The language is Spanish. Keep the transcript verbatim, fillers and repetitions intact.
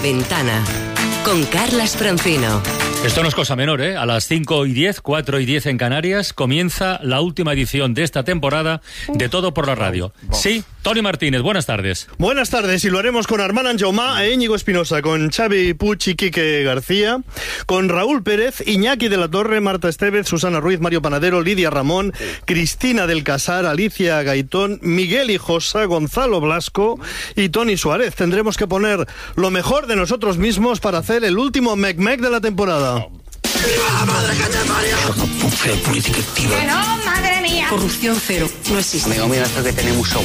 Ventana con Carlas Francino. Esto no es cosa menor, ¿eh? A las cinco y diez, cuatro y diez en Canarias, comienza la última edición de esta temporada de Todo por la Radio. Sí, Toni Martínez, buenas tardes. Buenas tardes, y lo haremos con Armand Anjaumá e Íñigo Espinosa, con Xavi Puig y Quique García, con Raúl Pérez, Iñaki de la Torre, Marta Estevez, Susana Ruiz, Mario Panadero, Lidia Ramón, Cristina del Casar, Alicia Gaitón, Miguel Hijosa, Gonzalo Blasco y Toni Suárez. Tendremos que poner lo mejor de nosotros mismos para hacer el último mec-mec de la temporada. ¡Viva la madre que te parió! Corrupción política activa. ¡Que no, madre mía! Corrupción cero, no existe. Amigo mío, esto que tenemos